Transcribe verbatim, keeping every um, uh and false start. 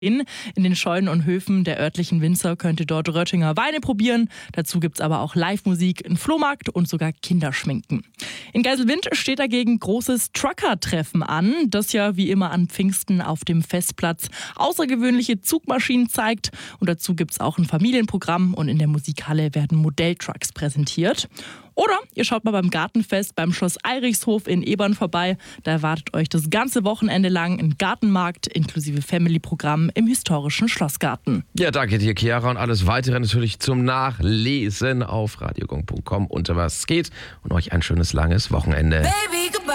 In den Scheunen und Höfen der örtlichen Winzer könnt ihr dort Röttinger Weine probieren. Dazu gibt's aber auch Live-Musik, einen Flohmarkt und sogar Kinderschminken. In Geiselwind steht dagegen großes Trucker-Treffen an, das ja wie immer an Pfingsten auf dem Festplatz außergewöhnliche Zugmaschinen zeigt. Und dazu gibt's auch ein Familienprogramm und in der Musikhalle werden Modelltrucks präsentiert. Oder ihr schaut mal beim Gartenfest beim Schloss Eirichshof in Ebern vorbei. Da erwartet euch das ganze Wochenende lang ein Gartenmarkt inklusive Family-Programm im historischen Schlossgarten. Ja, danke dir, Chiara. Und alles Weitere natürlich zum Nachlesen auf radiogong punkt com unter was es geht. Und euch ein schönes, langes Wochenende. Baby,